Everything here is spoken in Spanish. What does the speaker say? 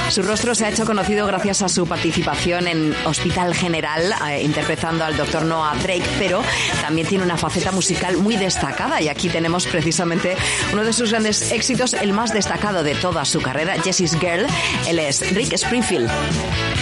Su rostro se ha hecho conocido gracias a su participación en Hospital General, interpretando al Dr. Noah Drake, pero también tiene una faceta musical muy destacada, y aquí tenemos precisamente uno de sus grandes éxitos, el más destacado de toda su carrera, Jessie's Girl. Él es Rick Springfield.